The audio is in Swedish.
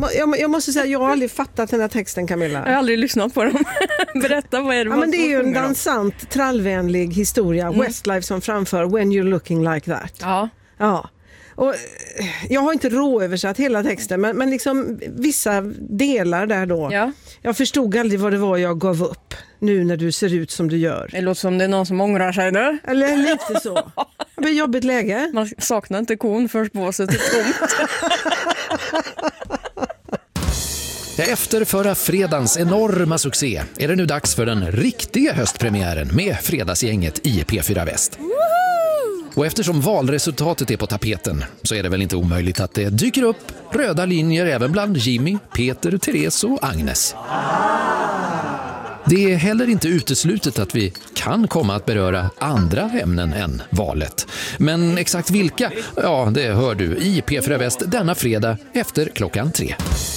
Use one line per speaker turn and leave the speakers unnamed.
jag måste säga, jag har aldrig fattat den här texten, Camilla.
Jag har aldrig lyssnat på dem. Berätta, vad är det?
Men det är ju en dansant, trallvänlig historia. Westlife som framför When You're Looking Like That. Ja. Och jag har inte råöversatt hela texten, men liksom vissa delar där då. Ja. Jag förstod aldrig vad det var jag gav upp nu när du ser ut som du gör.
Det låter som det är någon som ångrar sig nu.
Eller lite så. Det blir jobbigt läge.
Man saknar inte kon först båset är tomt.
Efter förra fredagens enorma succé är det nu dags för den riktiga höstpremiären med Fredagsgänget i P4 Väst. Och eftersom valresultatet är på tapeten så är det väl inte omöjligt att det dyker upp röda linjer även bland Jimmy, Peter, Therese och Agnes. Det är heller inte uteslutet att vi kan komma att beröra andra ämnen än valet. Men exakt vilka? Ja, det hör du i P4 Väst denna fredag efter 3:00.